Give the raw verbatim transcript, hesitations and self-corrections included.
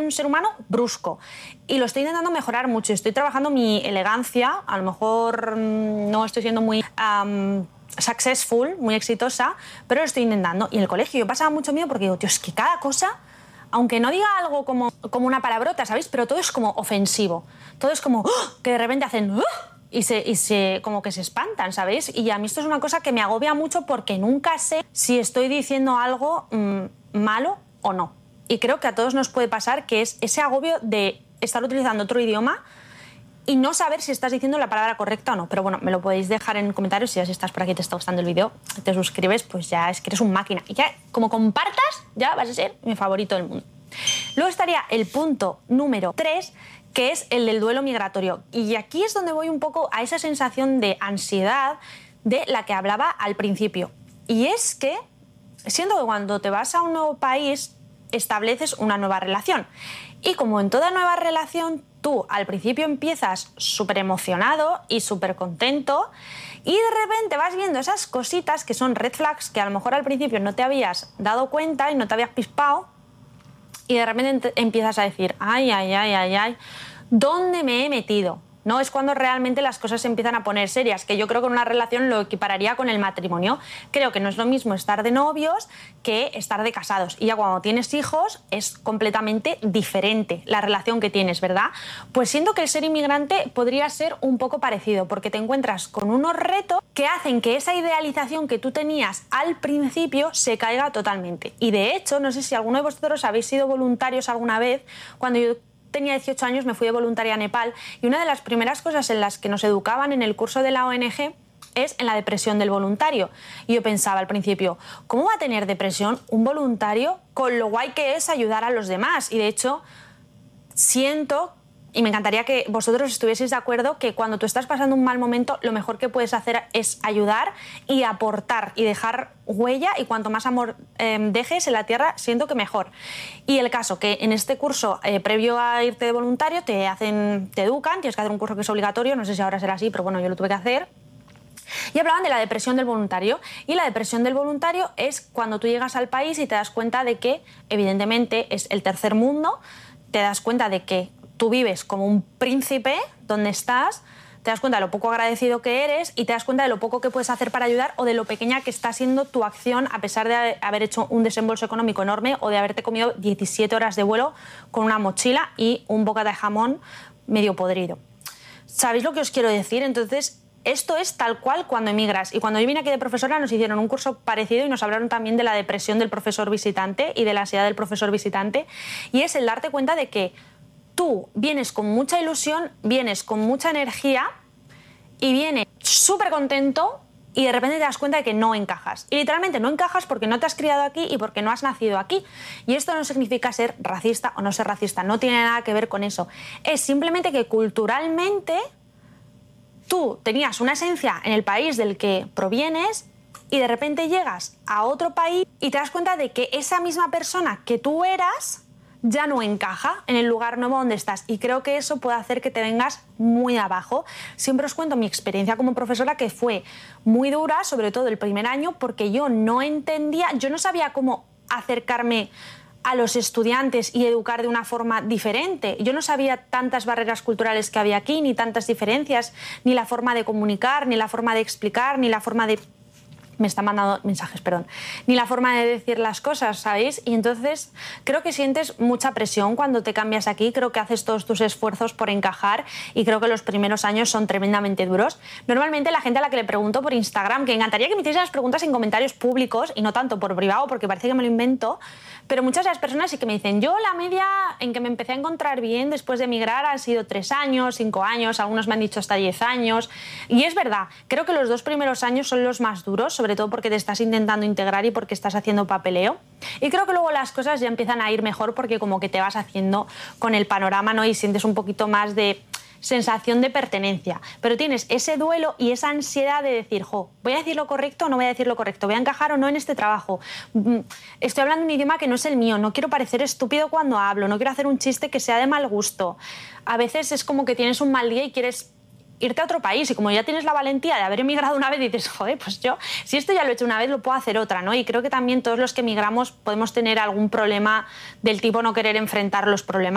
un ser humano brusco y lo estoy intentando mejorar mucho. Estoy trabajando mi elegancia, a lo mejor mmm, no estoy siendo muy um, successful, muy exitosa, pero lo estoy intentando. Y en el colegio yo pasaba mucho miedo porque digo, tío, es que cada cosa, aunque no diga algo como, como una palabrota, ¿sabéis? Pero todo es como ofensivo. Todo es como ¡oh! Que de repente hacen ¡oh! y, se, y se, como que se espantan, ¿sabéis? Y a mí esto es una cosa que me agobia mucho porque nunca sé si estoy diciendo algo mmm, malo o no. Y creo que a todos nos puede pasar que es ese agobio de estar utilizando otro idioma y no saber si estás diciendo la palabra correcta o no. Pero bueno, me lo podéis dejar en comentarios. Si ya si estás por aquí y te está gustando el vídeo, te suscribes, pues ya es que eres un máquina. Y ya, como compartas, ya vas a ser mi favorito del mundo. Luego estaría el punto número tres, que es el del duelo migratorio. Y aquí es donde voy un poco a esa sensación de ansiedad de la que hablaba al principio. Y es que, siendo que cuando te vas a un nuevo país, estableces una nueva relación. Y como en toda nueva relación, tú al principio empiezas súper emocionado y súper contento y de repente vas viendo esas cositas que son red flags que a lo mejor al principio no te habías dado cuenta y no te habías pispado y de repente empiezas a decir, ay, ay, ay, ay, ay, ¿dónde me he metido? No, es cuando realmente las cosas se empiezan a poner serias, que yo creo que en una relación lo equipararía con el matrimonio. Creo que no es lo mismo estar de novios que estar de casados. Y ya cuando tienes hijos es completamente diferente la relación que tienes, ¿verdad? Pues siento que el ser inmigrante podría ser un poco parecido, porque te encuentras con unos retos que hacen que esa idealización que tú tenías al principio se caiga totalmente. Y de hecho, no sé si alguno de vosotros habéis sido voluntarios alguna vez. Cuando yo tenía dieciocho años me fui de voluntaria a Nepal y una de las primeras cosas en las que nos educaban en el curso de la O N G es en la depresión del voluntario. Y yo pensaba al principio, ¿cómo va a tener depresión un voluntario con lo guay que es ayudar a los demás? Y de hecho, siento, y me encantaría que vosotros estuvieseis de acuerdo, que cuando tú estás pasando un mal momento, lo mejor que puedes hacer es ayudar y aportar y dejar huella, y cuanto más amor eh, dejes en la tierra, siento que mejor. Y el caso, que en este curso, eh, previo a irte de voluntario, te hacen, te educan, tienes que hacer un curso que es obligatorio, no sé si ahora será así, pero bueno, yo lo tuve que hacer. Y hablaban de la depresión del voluntario. Y la depresión del voluntario es cuando tú llegas al país y te das cuenta de que, evidentemente, es el tercer mundo, te das cuenta de que tú vives como un príncipe donde estás, te das cuenta de lo poco agradecido que eres y te das cuenta de lo poco que puedes hacer para ayudar o de lo pequeña que está siendo tu acción a pesar de haber hecho un desembolso económico enorme o de haberte comido diecisiete horas de vuelo con una mochila y un bocata de jamón medio podrido. ¿Sabéis lo que os quiero decir? Entonces, esto es tal cual cuando emigras. Y cuando yo vine aquí de profesora nos hicieron un curso parecido y nos hablaron también de la depresión del profesor visitante y de la ansiedad del profesor visitante. Y es el darte cuenta de que tú vienes con mucha ilusión, vienes con mucha energía y vienes súper contento y de repente te das cuenta de que no encajas. Y literalmente no encajas porque no te has criado aquí y porque no has nacido aquí. Y esto no significa ser racista o no ser racista, no tiene nada que ver con eso. Es simplemente que culturalmente tú tenías una esencia en el país del que provienes y de repente llegas a otro país y te das cuenta de que esa misma persona que tú eras ya no encaja en el lugar nuevo donde estás, y creo que eso puede hacer que te vengas muy abajo. Siempre os cuento mi experiencia como profesora, que fue muy dura, sobre todo el primer año, porque yo no entendía, yo no sabía cómo acercarme a los estudiantes y educar de una forma diferente. Yo no sabía tantas barreras culturales que había aquí, ni tantas diferencias, ni la forma de comunicar, ni la forma de explicar, ni la forma de... Me está mandando mensajes, perdón. Ni la forma de decir las cosas, ¿sabéis? Y entonces creo que sientes mucha presión cuando te cambias aquí, creo que haces todos tus esfuerzos por encajar y creo que los primeros años son tremendamente duros. Normalmente la gente a la que le pregunto por Instagram, que me encantaría que me hiciesen las preguntas en comentarios públicos y no tanto por privado porque parece que me lo invento, pero muchas de las personas sí que me dicen, yo la media en que me empecé a encontrar bien después de emigrar han sido tres años, cinco años, algunos me han dicho hasta diez años, y es verdad, creo que los dos primeros años son los más duros, sobre todo porque te estás intentando integrar y porque estás haciendo papeleo. Y creo que luego las cosas ya empiezan a ir mejor porque como que te vas haciendo con el panorama, ¿no? Y sientes un poquito más de sensación de pertenencia. Pero tienes ese duelo y esa ansiedad de decir, jo, ¿voy a decir lo correcto o no voy a decir lo correcto? ¿Voy a encajar o no en este trabajo? Estoy hablando un idioma que no es el mío, no quiero parecer estúpido cuando hablo, no quiero hacer un chiste que sea de mal gusto. A veces es como que tienes un mal día y quieres irte a otro país, y como ya tienes la valentía de haber emigrado una vez, dices, joder, pues yo, si esto ya lo he hecho una vez, lo puedo hacer otra, ¿no? Y creo que también todos los que emigramos podemos tener algún problema del tipo no querer enfrentar los problemas